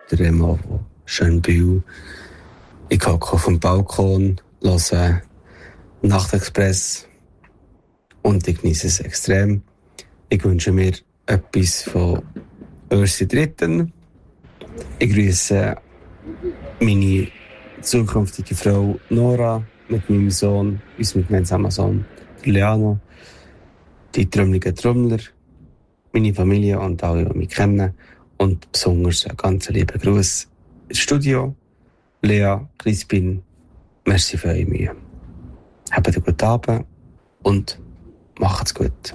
der Remo von Schönbühl. Ich hocke auf dem Balkon, höre Nachtexpress und ich genieße es extrem. Ich wünsche mir etwas von Ursi Dritten. Ich grüße meine zukünftige Frau Nora mit meinem Sohn, unserem gemeinsamen Sohn Leano, die trümmeligen Trommler, meine Familie und alle, die mich kennen. Und besonders einen ganz lieben Gruß ins Studio. Lea, Crispin, merci für eure Mühe. Habt einen guten Abend und macht's gut.